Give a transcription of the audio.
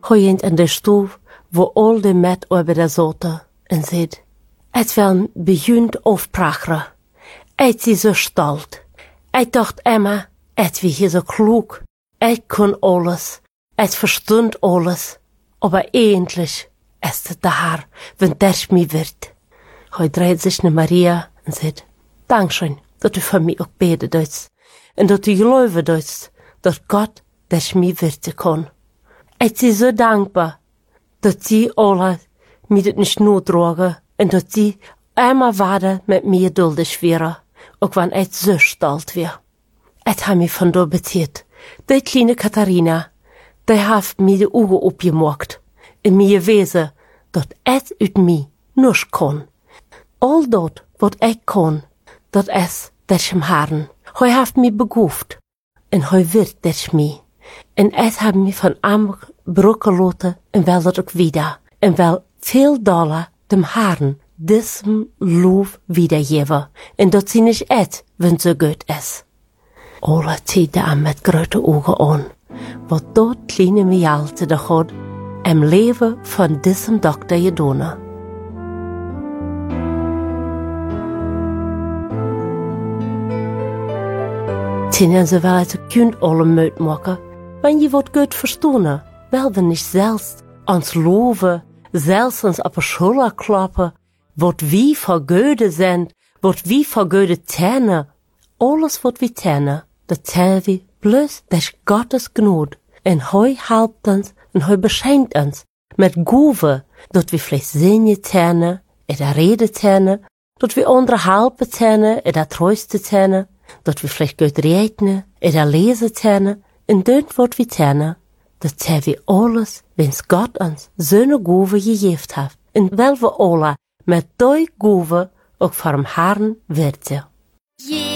Hoijend in de stoel, wo al de met over de zote, en zegt, het wel bejunt aufpracheren. Het is zo stolz. Ik dacht immer, het wie hier zo klug. Ik kon alles. Ik verstond alles. Aber eigentlich ist es daar, wenn das mir wird. Hij dreht sich naar Maria en zegt, Dankeschön, dat du für mich auch beten doest. En dat du geloven doest, dat Gott das mir wirten kann. Ich bin so dankbar, dass sie alle mir das nicht notdrogen und dass sie immer weiter mit mir duldig wären, auch wenn ich so stolz wäre. Ich habe mich von da bezieht. Die kleine Katharina, die hat mir die Augen aufgemacht und mir gewesen, dass ich uit mir nicht kann. All dat, was ich kann, das ist das im Herrn. Hij hat mich beguft und hij wird das mir. Und ich habe mich von am brücken lassen und will das auch wieder. Und will viel Dollar dem Herrn diesem Lob wiedergeben. Und das sie nicht et, wenn so gut ist. Alle Zeiten an mit großen Augen an, was dort kleine Mialte da hat, im Leben von diesem Doktor gedonen. Tinnen ze wel het kunt alle meut maken, wenn je wat gut verstonen, wel we nicht selbst ans loven, selbst ons op de schulter klappen, wat wie voor Göde sind, wat wie voor Göde tänen. Alles wat we tänen, dat tänen we bloß durch Gottes Gnade. En hij helpt ons en hij beschenkt ons met Gove, dat we vielleicht zingen tänen, da reden tänen, dat we andere helpen tänen, da trösten tänen, dat we vielleicht gut reden, da lesen tänen, en dat wat we tänen, dat tänen we alles, wenn's Gott uns so eine Gove gegeben hat, en wel we alle met die Gove auch vom Herrn werden.